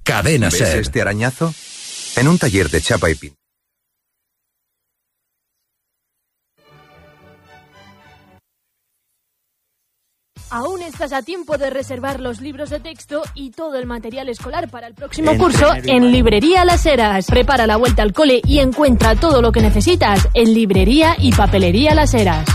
Cadena ¿Ves SER. este arañazo? En un taller de chapa y pintura. Aún estás a tiempo de reservar los libros de texto y todo el material escolar para el próximo curso en Librería Las Heras. Prepara la vuelta al cole y encuentra todo lo que necesitas en Librería y Papelería Las Heras.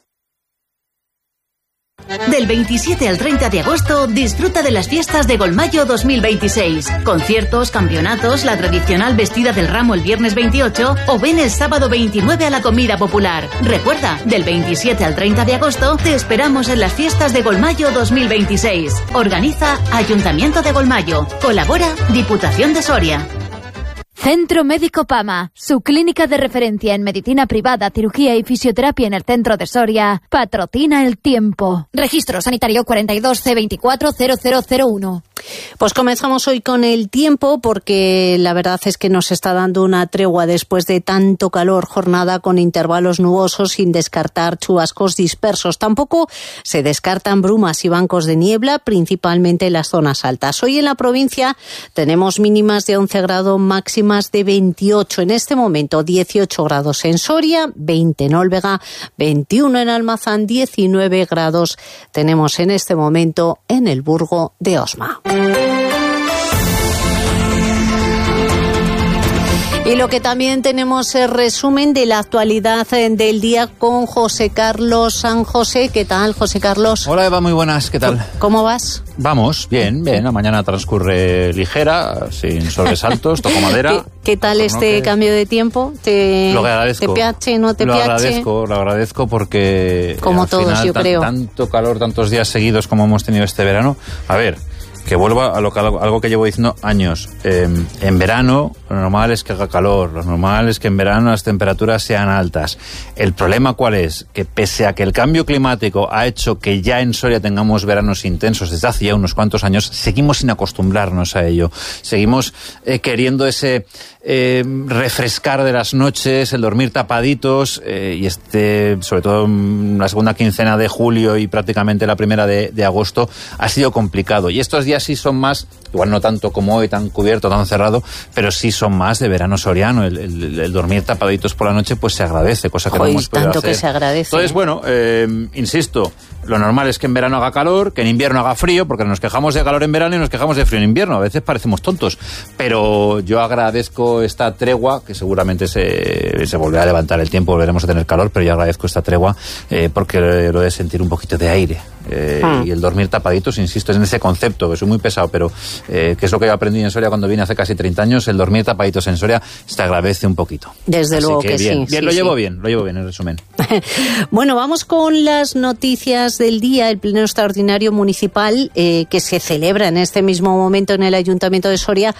Del 27 al 30 de agosto, disfruta de las fiestas de Golmayo 2026. Conciertos, campeonatos, la tradicional vestida del ramo el viernes 28 o ven el sábado 29 a la comida popular. Recuerda, del 27 al 30 de agosto te esperamos en las fiestas de Golmayo 2026. Organiza Ayuntamiento de Golmayo. Colabora Diputación de Soria. Centro Médico Pama, su clínica de referencia en medicina privada, cirugía y fisioterapia en el centro de Soria, patrocina el tiempo. Registro sanitario 42C240001. Pues comenzamos hoy con el tiempo porque la verdad es que nos está dando una tregua después de tanto calor, jornada con intervalos nubosos sin descartar chubascos dispersos. Tampoco se descartan brumas y bancos de niebla, principalmente en las zonas altas. Hoy en la provincia tenemos mínimas de 11 grados, máximas de 28. En este momento 18 grados en Soria, 20 en Olvega, 21 en Almazán, 19 grados tenemos en este momento en el Burgo de Osma. Y lo que también tenemos es resumen de la actualidad del día con José Carlos San José. ¿Qué tal, José Carlos? Hola, Eva, muy buenas, ¿qué tal? ¿Cómo vas? Vamos, bien, la mañana transcurre ligera, sin sobresaltos, toco madera. ¿Qué tal este cambio de tiempo? Lo agradezco. ¿Te piache, no te piache? Lo agradezco porque como todos, final, yo creo. Tanto calor, tantos días seguidos como hemos tenido este verano. A ver, que vuelva a algo que llevo diciendo años. En verano lo normal es que haga calor, lo normal es que en verano las temperaturas sean altas. El problema ¿cuál es? Que pese a que el cambio climático ha hecho que ya en Soria tengamos veranos intensos desde hace ya unos cuantos años, seguimos sin acostumbrarnos a ello. Seguimos queriendo ese refrescar de las noches, el dormir tapaditos, y sobre todo la segunda quincena de julio y prácticamente la primera de agosto ha sido complicado. Y estos días sí son más, igual no tanto como hoy, tan cubierto, tan cerrado, pero sí son más de verano soriano. El dormir tapaditos por la noche pues se agradece, cosa que no hemos podido tanto hacer. Que se agradece. Entonces, bueno, insisto, lo normal es que en verano haga calor, que en invierno haga frío, porque nos quejamos de calor en verano y nos quejamos de frío en invierno. A veces parecemos tontos, pero yo agradezco esta tregua, que seguramente se volverá a levantar el tiempo, volveremos a tener calor, pero yo agradezco esta tregua porque lo de sentir un poquito de aire. Y el dormir tapaditos, insisto, es en ese concepto, que soy muy pesado, pero que es lo que yo aprendí en Soria cuando vine hace casi 30 años, el dormir tapaditos en Soria se agradece un poquito. Desde Así luego que bien, sí. Bien, lo llevo bien, en resumen. Bueno, vamos con las noticias del día. El Pleno Extraordinario Municipal, que se celebra en este mismo momento en el Ayuntamiento de Soria,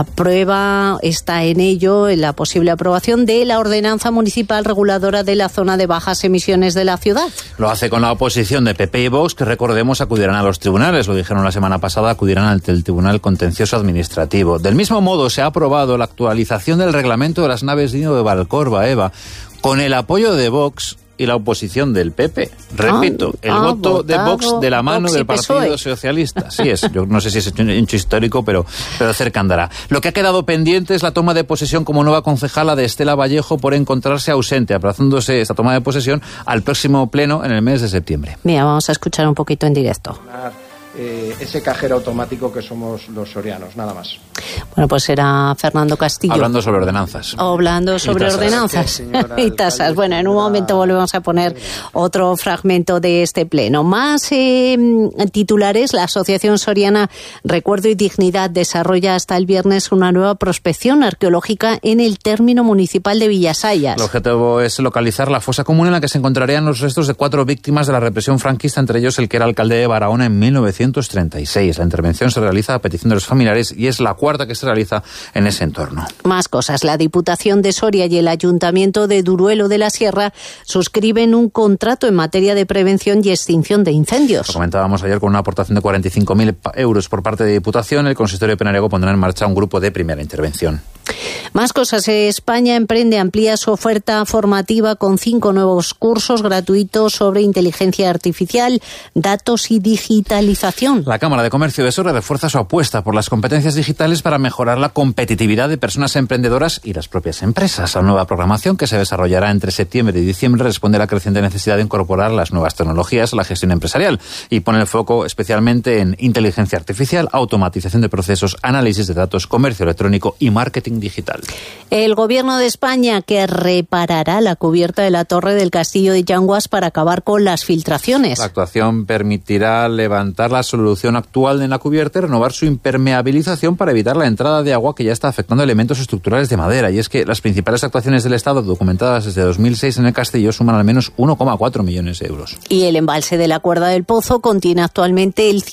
está en ello, en la posible aprobación de la Ordenanza Municipal Reguladora de la Zona de Bajas Emisiones de la ciudad. Lo hace con la oposición de PP y Vox, que recordemos acudirán a los tribunales, lo dijeron la semana pasada, acudirán ante el Tribunal Contencioso Administrativo. Del mismo modo, se ha aprobado la actualización del reglamento de las naves de Valcorba, Eva, con el apoyo de Vox y la oposición del PP. Repito, el voto de Vox de la mano del Partido Socialista. Sí es, yo no sé si es un hecho histórico, pero cerca andará. Lo que ha quedado pendiente es la toma de posesión como nueva concejala de Estela Vallejo por encontrarse ausente, aplazándose esta toma de posesión al próximo pleno en el mes de septiembre. Mira, vamos a escuchar un poquito en directo. Ese cajero automático que somos los sorianos, nada más. Bueno, pues era Fernando Castillo. Hablando sobre ordenanzas. Hablando sobre ordenanzas y tasas. Bueno, en un momento volvemos a poner otro fragmento de este pleno. Más titulares. La Asociación Soriana Recuerdo y Dignidad desarrolla hasta el viernes una nueva prospección arqueológica en el término municipal de Villasayas. El objetivo es localizar la fosa común en la que se encontrarían los restos de 4 víctimas de la represión franquista, entre ellos el que era alcalde de Barahona en 1936. La intervención se realiza a petición de los familiares y es la cuarta que se se realiza en ese entorno. Más cosas. La Diputación de Soria y el Ayuntamiento de Duruelo de la Sierra suscriben un contrato en materia de prevención y extinción de incendios. Lo comentábamos ayer, con una aportación de 45.000 euros por parte de Diputación, el Consistorio de Penarego pondrá en marcha un grupo de primera intervención. Más cosas. España Emprende amplía su oferta formativa con 5 nuevos cursos gratuitos sobre inteligencia artificial, datos y digitalización. La Cámara de Comercio de Soria refuerza su apuesta por las competencias digitales para mejorar la competitividad de personas emprendedoras y las propias empresas. La nueva programación, que se desarrollará entre septiembre y diciembre, responde a la creciente necesidad de incorporar las nuevas tecnologías a la gestión empresarial y pone el foco especialmente en inteligencia artificial, automatización de procesos, análisis de datos, comercio electrónico y marketing digital. El Gobierno de España, que reparará la cubierta de la torre del Castillo de Llanguas para acabar con las filtraciones. La actuación permitirá levantar la solución actual en la cubierta y renovar su impermeabilización para evitar la entrada de agua que ya está afectando elementos estructurales de madera. Y es que las principales actuaciones del Estado documentadas desde 2006 en el Castillo suman al menos 1,4 millones de euros. Y el embalse de la Cuerda del Pozo contiene actualmente el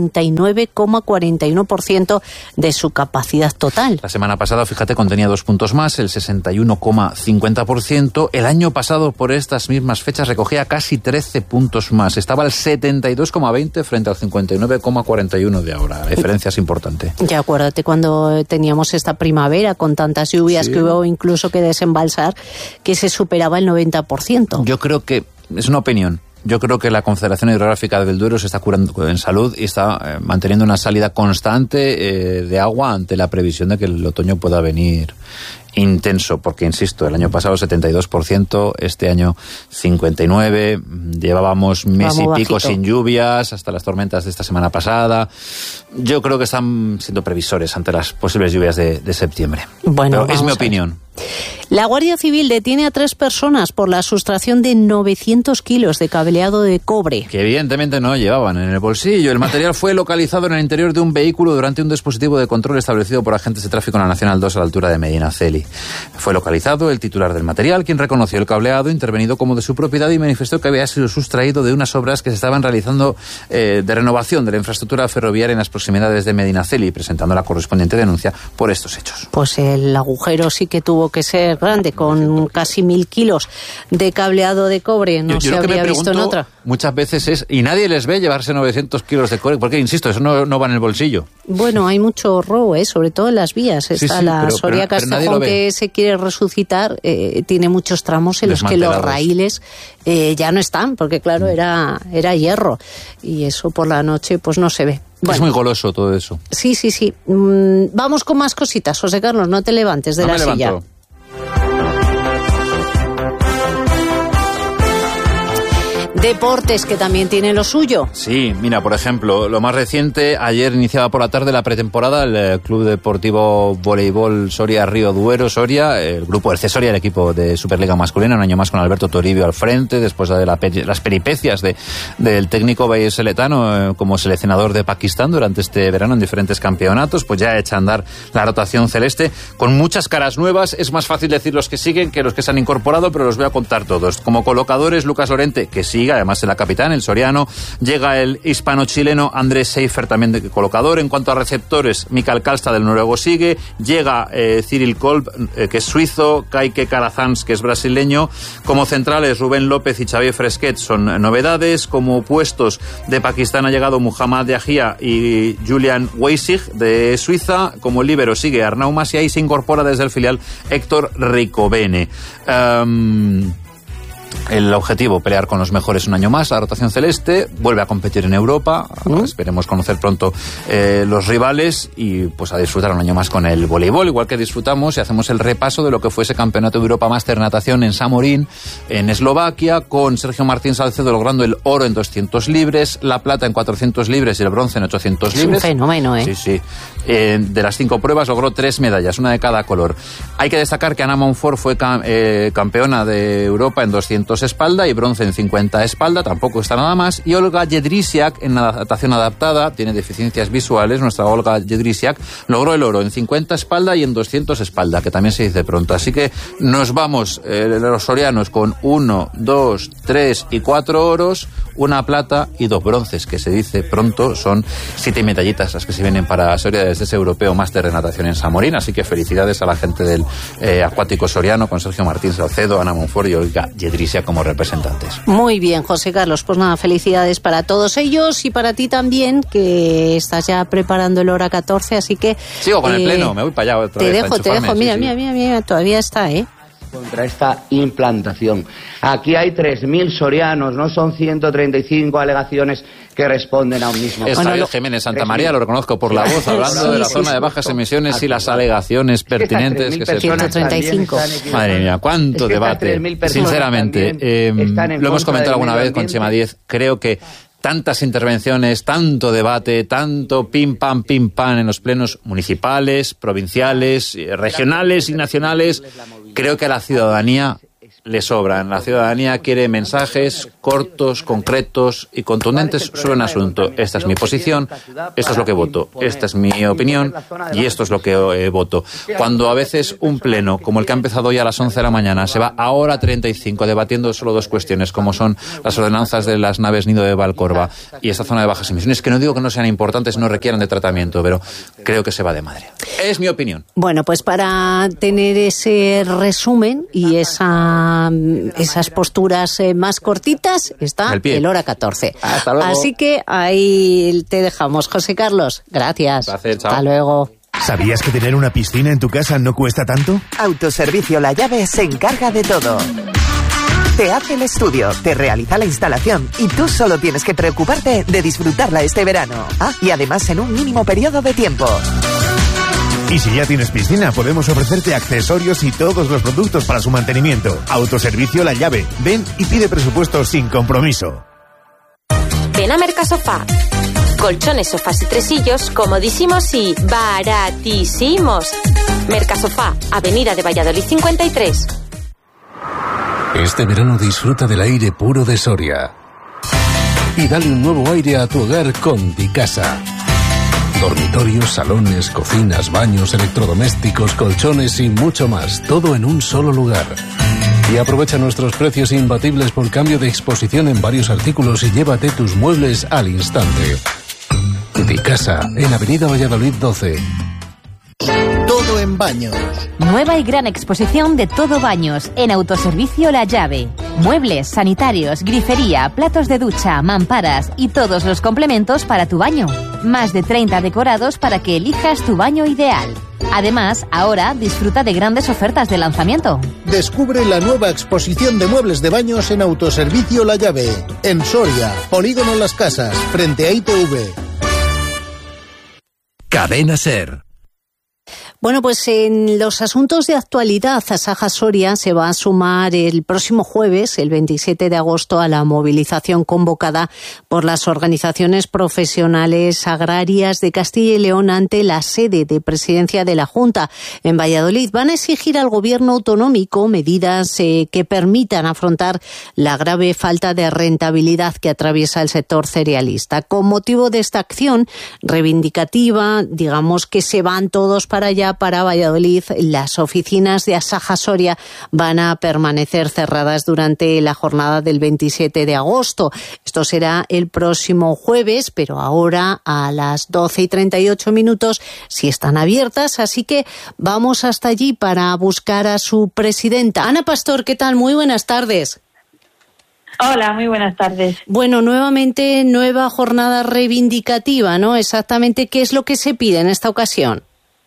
59,41% de su capacidad total. La semana pasada, fíjate, contenía 2 puntos más, el 61,50%. El año pasado, por estas mismas fechas, recogía casi 13 puntos más. Estaba al 72,20 frente al 59,41 de ahora. La diferencia es importante. Ya acuérdate cuando teníamos esta primavera con tantas lluvias, sí, que hubo incluso que desembalsar, que se superaba el 90%. Yo creo que es una opinión. Yo creo que la Confederación Hidrográfica del Duero se está curando en salud y está manteniendo una salida constante de agua ante la previsión de que el otoño pueda venir intenso, porque insisto, el año pasado 72%, este año 59%, llevábamos mes y pico sin lluvias, hasta las tormentas de esta semana pasada. Yo creo que están siendo previsores ante las posibles lluvias de septiembre. Bueno, pero es mi opinión. La Guardia Civil detiene a 3 personas por la sustracción de 900 kilos de cableado de cobre. Que evidentemente no llevaban en el bolsillo. El material fue localizado en el interior de un vehículo durante un dispositivo de control establecido por agentes de tráfico en la Nacional 2 a la altura de Medinaceli. Fue localizado el titular del material, quien reconoció el cableado intervenido como de su propiedad y manifestó que había sido sustraído de unas obras que se estaban realizando de renovación de la infraestructura ferroviaria en las proximidades de Medinaceli, presentando la correspondiente denuncia por estos hechos. Pues el agujero sí que tuvo que ser grande, con casi 1.000 kilos de cableado de cobre. No se había visto en otra. Muchas veces es, y nadie les ve llevarse 900 kilos de cobre, porque, insisto, eso no va en el bolsillo. Bueno, hay mucho robo, sobre todo en las vías. Está la Soria-Castejón, que se quiere resucitar, tiene muchos tramos en los que los raíles ya no están, porque claro, era hierro, y eso por la noche pues no se ve. Bueno, es muy goloso todo eso. Sí. Vamos con más cositas, José Carlos, no te levantes de la silla. Levanto. Deportes, que también tiene lo suyo. Sí, mira, por ejemplo, lo más reciente, ayer iniciaba por la tarde la pretemporada el Club Deportivo Voleibol Soria Río Duero Soria, el grupo del Soria, el equipo de Superliga masculina, un año más con Alberto Toribio al frente, después de las peripecias del técnico vallisoletano como seleccionador de Pakistán durante este verano en diferentes campeonatos, pues ya echa a andar la rotación celeste con muchas caras nuevas. Es más fácil decir los que siguen que los que se han incorporado, pero los voy a contar todos. Como colocadores, Lucas Lorente, que sigue, además de la capitán, el soriano. Llega el hispano-chileno Andrés Seifer, también de colocador. En cuanto a receptores, Mikael Kalstad, del noruego, sigue. Llega Cyril Kolb, que es suizo. Kaike Karazans, que es brasileño. Como centrales, Rubén López y Xavier Fresquet son novedades. Como puestos de Pakistán ha llegado Muhammad Yahia y Julian Weissig, de Suiza. Como líbero sigue Arnau Masia y se incorpora desde el filial Héctor Ricobene. El objetivo, pelear con los mejores un año más. La rotación celeste vuelve a competir en Europa. Esperemos conocer pronto los rivales y pues a disfrutar un año más con el voleibol, igual que disfrutamos y hacemos el repaso de lo que fue ese Campeonato de Europa Máster Natación en Samorín, en Eslovaquia, con Sergio Martín Salcedo logrando el oro en 200 libres, la plata en 400 libres y el bronce en 800 libres. Es un fenómeno, ¿eh? Sí. De las 5 pruebas logró 3 medallas, una de cada color. Hay que destacar que Ana Monfort fue campeona de Europa en 200 espalda y bronce en 50 espalda, tampoco está nada más. Y Olga Jedrzejczyk en la natación adaptada, tiene deficiencias visuales, nuestra Olga Jedrzejczyk logró el oro en 50 espalda y en 200 espalda, que también se dice pronto. Así que nos vamos los sorianos con 1, 2, 3 y 4 oros, una plata y 2 bronces, que se dice pronto, son 7 medallitas las que se vienen para Soria actividades de ese europeo máster de natación en Samorín, así que felicidades a la gente del Acuático Soriano, con Sergio Martín Salcedo, Ana Monfort y Olga Yedrisia como representantes. Muy bien, José Carlos, pues nada, felicidades para todos ellos y para ti también, que estás ya preparando el hora 14, así que... Sigo con el pleno, me voy para allá otra vez. Te dejo, mira, todavía está, contra esta implantación. Aquí hay 3.000 sorianos, no son 135 alegaciones que responden a un mismo... Es Javier Jiménez Santamaría, lo reconozco por la voz, hablando de la zona de bajas emisiones y las alegaciones pertinentes que se... 135. Madre mía, cuánto debate. Sinceramente, lo hemos comentado alguna vez con Chema Díez, creo que tantas intervenciones, tanto debate, tanto pim pam en los plenos municipales, provinciales, regionales y nacionales, creo que a la ciudadanía le sobran. La ciudadanía quiere mensajes cortos, concretos y contundentes sobre un asunto. Esta es mi posición, esto es lo que voto, esta es mi opinión y esto es lo que voto. Cuando a veces un pleno, como el que ha empezado hoy a las 11 de la mañana, se va a hora 35 debatiendo solo dos cuestiones, como son las ordenanzas de las naves Nido de Valcorba y esta zona de bajas emisiones, que no digo que no sean importantes, no requieran de tratamiento, pero creo que se va de madre. Es mi opinión. Bueno, pues para tener ese resumen y esas posturas más cortitas está el hora 14. Hasta luego. Así que ahí te dejamos, José Carlos. Gracias. Placer, chao. Hasta luego. ¿Sabías que tener una piscina en tu casa no cuesta tanto? Autoservicio La Llave se encarga de todo. Te hace el estudio, te realiza la instalación y tú solo tienes que preocuparte de disfrutarla este verano. Y además en un mínimo periodo de tiempo. Y si ya tienes piscina, podemos ofrecerte accesorios y todos los productos para su mantenimiento. Autoservicio La Llave. Ven y pide presupuesto sin compromiso. Ven a Mercasofá. Colchones, sofás y tresillos comodísimos y baratísimos. Mercasofá, Avenida de Valladolid 53. Este verano disfruta del aire puro de Soria. Y dale un nuevo aire a tu hogar con Dicasa. Dormitorios, salones, cocinas, baños, electrodomésticos, colchones y mucho más. Todo en un solo lugar. Y aprovecha nuestros precios imbatibles por cambio de exposición en varios artículos y llévate tus muebles al instante. Dicasa, en Avenida Valladolid 12. Todo en baños. Nueva y gran exposición de todo baños en Autoservicio La Llave. Muebles, sanitarios, grifería, platos de ducha, mamparas y todos los complementos para tu baño. Más de 30 decorados para que elijas tu baño ideal. Además, ahora disfruta de grandes ofertas de lanzamiento. Descubre la nueva exposición de muebles de baños en Autoservicio La Llave. En Soria, Polígono Las Casas, frente a ITV. Cadena SER. Bueno, pues en los asuntos de actualidad, Asaja Soria se va a sumar el próximo jueves, el 27 de agosto, a la movilización convocada por las organizaciones profesionales agrarias de Castilla y León ante la sede de presidencia de la Junta en Valladolid. Van a exigir al gobierno autonómico medidas que permitan afrontar la grave falta de rentabilidad que atraviesa el sector cerealista. Con motivo de esta acción reivindicativa, digamos que se van todos para allá, para Valladolid, las oficinas de Asaja Soria van a permanecer cerradas durante la jornada del 27 de agosto. Esto será el próximo jueves, pero ahora a las 12:38 sí están abiertas, así que vamos hasta allí para buscar a su presidenta. Ana Pastor, ¿qué tal? Muy buenas tardes. Hola, muy buenas tardes. Bueno, nuevamente nueva jornada reivindicativa, ¿no? Exactamente, ¿qué es lo que se pide en esta ocasión?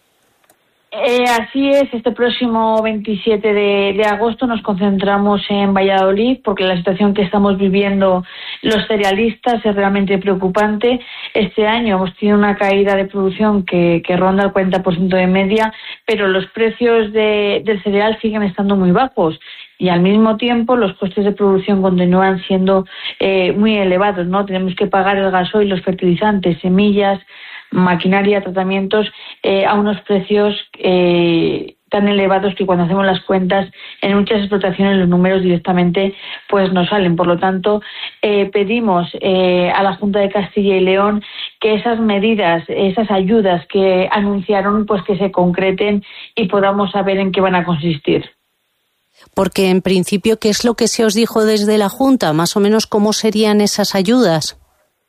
Así es, este próximo 27 de agosto nos concentramos en Valladolid porque la situación que estamos viviendo los cerealistas es realmente preocupante. Este año hemos tenido una caída de producción que ronda el 40% de media, pero los precios del cereal siguen estando muy bajos. Y al mismo tiempo los costes de producción continúan siendo muy elevados, ¿no? Tenemos que pagar el gasoil, los fertilizantes, semillas, maquinaria, tratamientos a unos precios tan elevados que cuando hacemos las cuentas en muchas explotaciones los números directamente pues no salen. Por lo tanto, pedimos a la Junta de Castilla y León que esas medidas, esas ayudas que anunciaron, pues que se concreten y podamos saber en qué van a consistir. Porque en principio, ¿qué es lo que se os dijo desde la Junta? Más o menos, ¿cómo serían esas ayudas?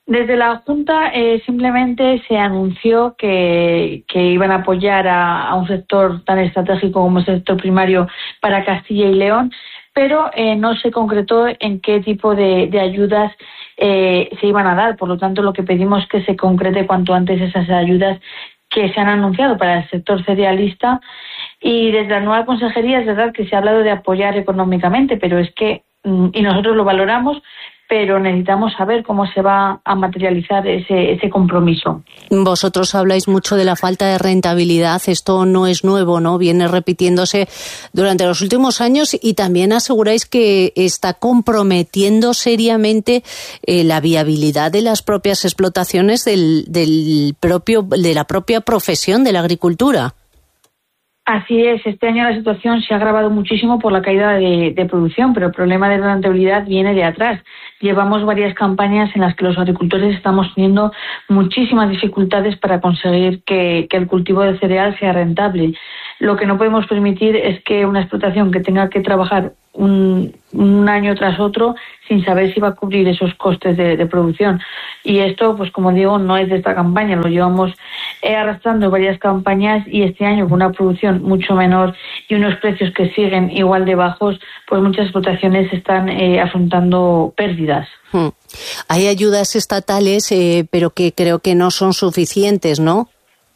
Desde la Junta simplemente se anunció que iban a apoyar a un sector tan estratégico como el sector primario para Castilla y León, pero no se concretó en qué tipo de ayudas se iban a dar. Por lo tanto, lo que pedimos es que se concrete cuanto antes esas ayudas que se han anunciado para el sector cerealista. Y desde la nueva consejería es verdad que se ha hablado de apoyar económicamente, pero es que, y nosotros lo valoramos, pero necesitamos saber cómo se va a materializar ese compromiso. Vosotros habláis mucho de la falta de rentabilidad. Esto no es nuevo, ¿no? Viene repitiéndose durante los últimos años, y también aseguráis que está comprometiendo seriamente la viabilidad de las propias explotaciones de la propia profesión de la agricultura. Así es, este año la situación se ha agravado muchísimo por la caída de producción, pero el problema de rentabilidad viene de atrás. Llevamos varias campañas en las que los agricultores estamos teniendo muchísimas dificultades para conseguir que el cultivo de cereal sea rentable. Lo que no podemos permitir es que una explotación que tenga que trabajar un año tras otro sin saber si va a cubrir esos costes de producción. Y esto, pues como digo, no es de esta campaña, lo llevamos arrastrando varias campañas, y este año con una producción mucho menor y unos precios que siguen igual de bajos, pues muchas explotaciones están afrontando pérdidas. Hay ayudas estatales, pero que creo que no son suficientes, ¿no?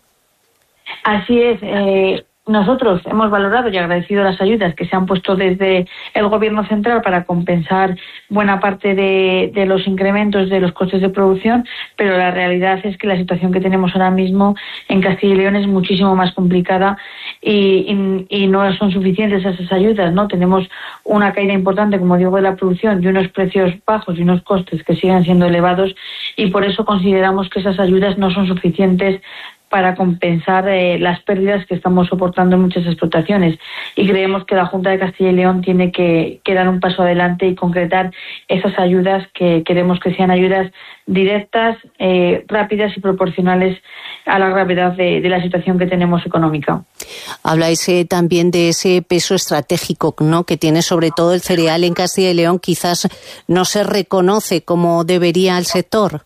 Así es. Nosotros hemos valorado y agradecido las ayudas que se han puesto desde el Gobierno central para compensar buena parte de los incrementos de los costes de producción, pero la realidad es que la situación que tenemos ahora mismo en Castilla y León es muchísimo más complicada y no son suficientes esas ayudas, ¿no? Tenemos una caída importante, como digo, de la producción y unos precios bajos y unos costes que siguen siendo elevados, y por eso consideramos que esas ayudas no son suficientes para compensar las pérdidas que estamos soportando en muchas explotaciones, y creemos que la Junta de Castilla y León tiene que dar un paso adelante y concretar esas ayudas, que queremos que sean ayudas directas, rápidas y proporcionales a la gravedad de la situación que tenemos económica. Habláis también de ese peso estratégico, ¿no?, que tiene sobre todo el cereal en Castilla y León. Quizás no se reconoce como debería el sector.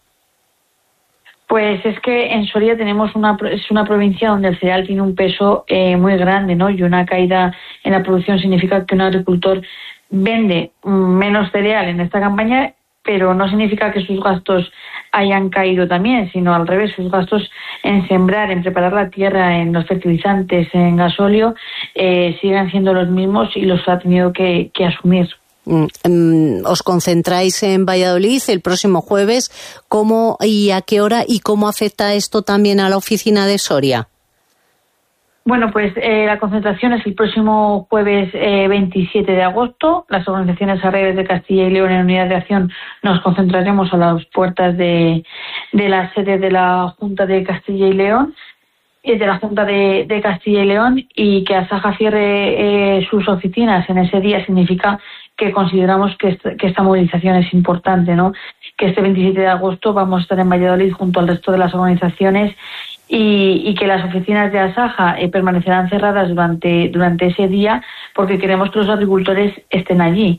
Pues es que en Soria tenemos es una provincia donde el cereal tiene un peso muy grande, ¿no? Y una caída en la producción significa que un agricultor vende menos cereal en esta campaña, pero no significa que sus gastos hayan caído también, sino al revés, sus gastos en sembrar, en preparar la tierra, en los fertilizantes, en gasóleo, siguen siendo los mismos, y los ha tenido que asumir. Os concentráis en Valladolid el próximo jueves. ¿Cómo y a qué hora, y cómo afecta esto también a la oficina de Soria? Bueno, pues la concentración es el próximo jueves 27 de agosto. Las organizaciones agrarias de Castilla y León en unidad de acción nos concentraremos a las puertas de la sede de la Junta de Castilla y León, de la Junta de Castilla y León, y que Asaja cierre sus oficinas en ese día significa que consideramos que esta movilización es importante, ¿no? Que este 27 de agosto vamos a estar en Valladolid junto al resto de las organizaciones, y que las oficinas de Asaja permanecerán cerradas durante ese día, porque queremos que los agricultores estén allí.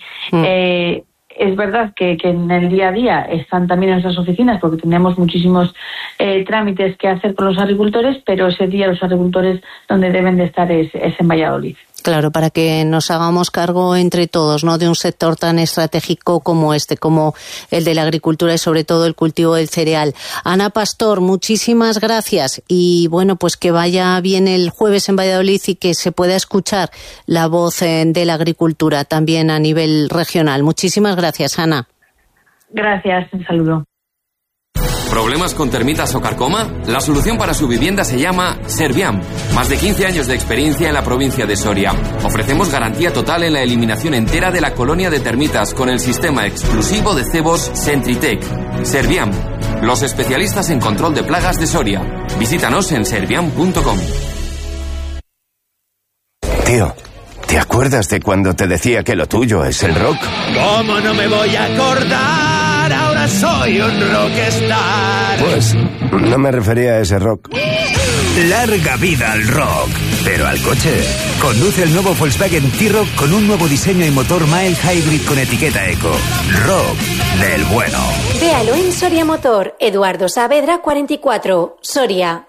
Es verdad que en el día a día están también en nuestras oficinas, porque tenemos muchísimos trámites que hacer con los agricultores, pero ese día los agricultores donde deben de estar es en Valladolid. Claro, para que nos hagamos cargo entre todos, ¿no?, de un sector tan estratégico como este, como el de la agricultura y sobre todo el cultivo del cereal. Ana Pastor, muchísimas gracias, y bueno, pues que vaya bien el jueves en Valladolid y que se pueda escuchar la voz de la agricultura también a nivel regional. Muchísimas gracias, Ana. Gracias, un saludo. ¿Problemas con termitas o carcoma? La solución para su vivienda se llama Serviam. Más de 15 años de experiencia en la provincia de Soria. Ofrecemos garantía total en la eliminación entera de la colonia de termitas con el sistema exclusivo de cebos Sentritech. Serviam, los especialistas en control de plagas de Soria. Visítanos en serviam.com. Tío, ¿te acuerdas de cuando te decía que lo tuyo es el rock? ¿Cómo no me voy a acordar? Ahora soy un rockstar. Pues no me refería a ese rock. Larga vida al rock. Pero al coche. Conduce el nuevo Volkswagen T-Roc con un nuevo diseño y motor mild hybrid con etiqueta eco. Rock del bueno. Véalo en Soria Motor. Eduardo Saavedra 44, Soria.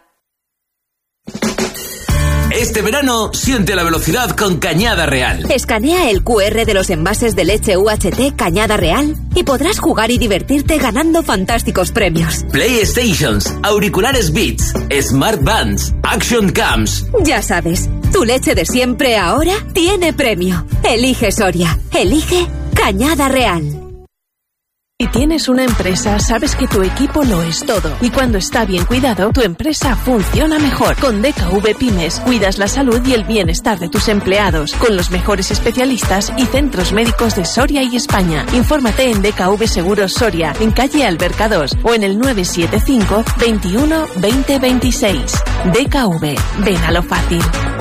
Este verano siente la velocidad con Cañada Real. Escanea el QR de los envases de leche UHT Cañada Real y podrás jugar y divertirte ganando fantásticos premios. PlayStations, auriculares Beats, Smart Bands, Action Cams. Ya sabes, tu leche de siempre ahora tiene premio. Elige Soria. Elige Cañada Real. Si tienes una empresa, sabes que tu equipo lo es todo. Y cuando está bien cuidado, tu empresa funciona mejor. Con DKV Pymes, cuidas la salud y el bienestar de tus empleados. Con los mejores especialistas y centros médicos de Soria y España. Infórmate en DKV Seguros Soria, en calle Alberca 2 o en el 975 21 20 26. DKV, ven a lo fácil.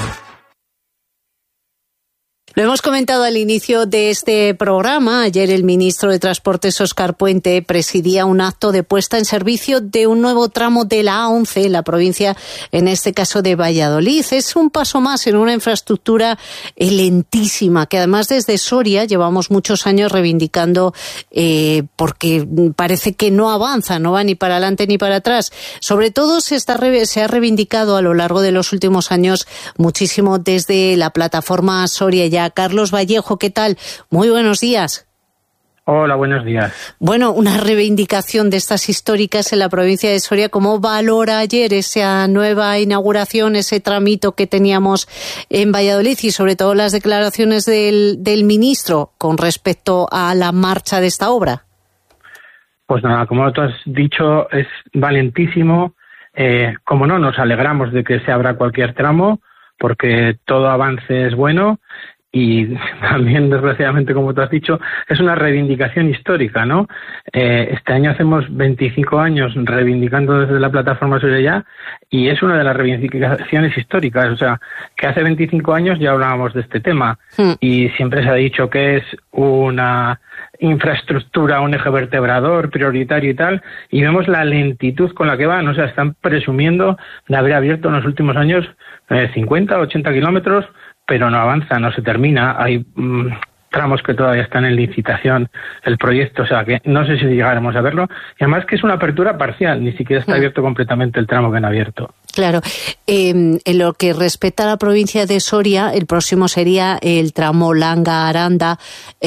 Lo hemos comentado al inicio de este programa. Ayer el ministro de Transportes, Óscar Puente, presidía un acto de puesta en servicio de un nuevo tramo de la A11 en la provincia, en este caso de Valladolid. Es un paso más en una infraestructura lentísima, que además desde Soria llevamos muchos años reivindicando porque parece que no avanza, no va ni para adelante ni para atrás. Sobre todo se ha reivindicado a lo largo de los últimos años muchísimo desde la plataforma Soria Ya. Carlos Vallejo, ¿qué tal? Muy buenos días. Hola, buenos días. Bueno, una reivindicación de estas históricas en la provincia de Soria. ¿Cómo valora ayer esa nueva inauguración, ese tramito que teníamos en Valladolid y sobre todo las declaraciones del ministro con respecto a la marcha de esta obra? Pues nada, como tú has dicho, es valentísimo. Como no, nos alegramos de que se abra cualquier tramo, porque todo avance es bueno. Y también, desgraciadamente, como tú has dicho, es una reivindicación histórica, ¿no? Este año hacemos 25 años reivindicando desde la plataforma Soria Ya, y es una de las reivindicaciones históricas. O sea, que hace 25 años ya hablábamos de este tema, y siempre se ha dicho que es una infraestructura, un eje vertebrador prioritario y tal, y vemos la lentitud con la que van. O sea, están presumiendo de haber abierto en los últimos años 50, 80 kilómetros, pero no avanza, no se termina. Hay tramos que todavía están en licitación el proyecto, o sea que no sé si llegaremos a verlo. Y además que es una apertura parcial, ni siquiera está abierto completamente el tramo que han abierto. Claro. En lo que respecta a la provincia de Soria, el próximo sería el tramo Langa-Aranda,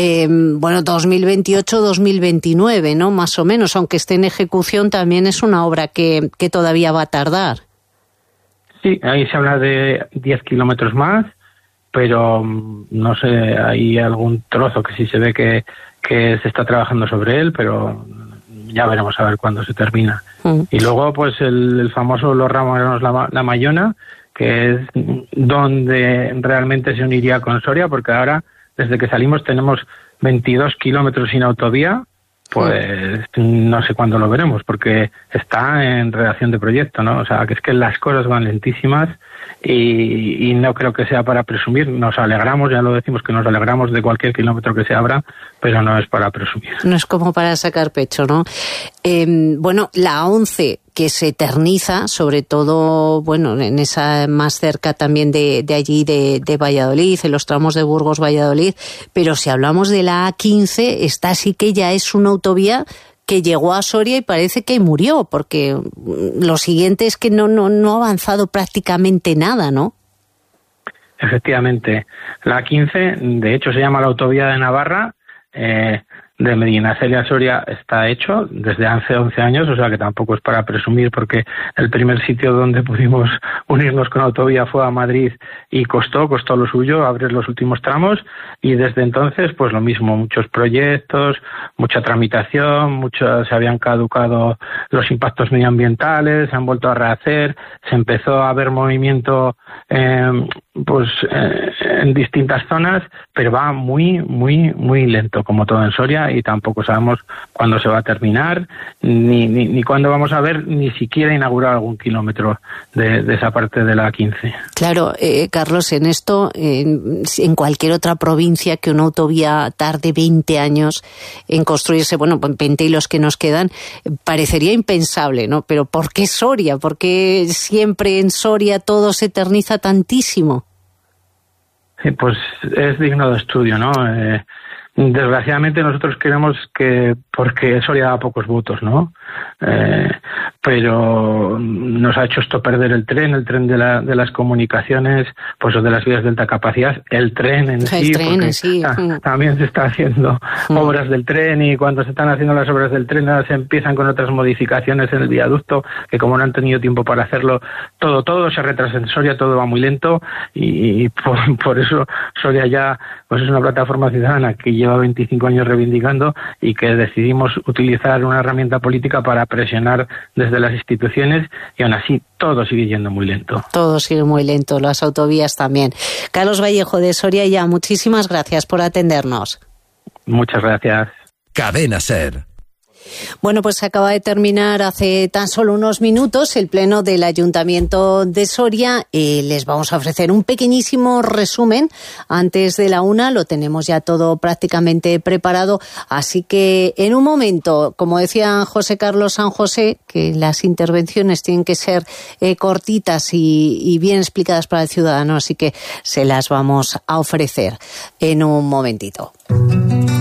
2028-2029, ¿no? Más o menos, aunque esté en ejecución, también es una obra que todavía va a tardar. Sí, ahí se habla de 10 kilómetros más, pero no sé, hay algún trozo que sí se ve que se está trabajando sobre él, pero ya veremos a ver cuándo se termina. Y luego, pues el famoso Los Ramos La Mayona, que es donde realmente se uniría con Soria, porque ahora, desde que salimos, tenemos 22 kilómetros sin autovía. Pues no sé cuándo lo veremos, porque está en redacción de proyecto, ¿no? O sea, que es que las cosas van lentísimas y no creo que sea para presumir. Nos alegramos, ya lo decimos, que nos alegramos de cualquier kilómetro que se abra, pero no es para presumir. No es como para sacar pecho, ¿no? Bueno, la A11, que se eterniza, sobre todo, bueno, en esa más cerca también de allí, de Valladolid, en los tramos de Burgos-Valladolid, pero si hablamos de la A15, esta sí que ya es una autovía que llegó a Soria y parece que murió, porque lo siguiente es que no ha avanzado prácticamente nada, ¿no? Efectivamente. La A15, de hecho, se llama la autovía de Navarra, de Medinaceli a Soria está hecho desde hace 11 años, o sea que tampoco es para presumir, porque el primer sitio donde pudimos unirnos con autovía fue a Madrid y costó lo suyo abrir los últimos tramos, y desde entonces pues lo mismo, muchos proyectos, mucha tramitación, se habían caducado los impactos medioambientales, se han vuelto a rehacer, se empezó a haber movimiento pues en distintas zonas, pero va muy, muy, muy lento, como todo en Soria, y tampoco sabemos cuándo se va a terminar, ni cuándo vamos a ver ni siquiera inaugurar algún kilómetro de esa parte de la 15. Claro, Carlos, en esto, en cualquier otra provincia que una autovía tarde 20 años en construirse, bueno, 20 y los que nos quedan, parecería impensable, ¿no? Pero ¿por qué Soria? ¿Por qué siempre en Soria todo se eterniza tantísimo? Sí, pues es digno de estudio, ¿no? Desgraciadamente nosotros queremos que, porque Soria da pocos votos, ¿no? Pero nos ha hecho esto perder el tren de las comunicaciones, pues o de las vías de alta capacidad, el tren en sí, también se está haciendo obras del tren, y cuando se están haciendo las obras del tren se empiezan con otras modificaciones en el viaducto, que como no han tenido tiempo para hacerlo, todo se retrasa en Soria, todo va muy lento, y por eso Soria ya pues es una plataforma ciudadana que lleva 25 años reivindicando, y que decidimos utilizar una herramienta política para presionar desde las instituciones, y aún así todo sigue yendo muy lento. Todo sigue muy lento, las autovías también. Carlos Vallejo de Soria Ya, muchísimas gracias por atendernos. Muchas gracias. Cadena SER. Bueno, pues se acaba de terminar hace tan solo unos minutos el pleno del Ayuntamiento de Soria. Les vamos a ofrecer un pequeñísimo resumen antes de la 1. Lo tenemos ya todo prácticamente preparado. Así que en un momento, como decía José Carlos San José, que las intervenciones tienen que ser cortitas y bien explicadas para el ciudadano. Así que se las vamos a ofrecer en un momentito.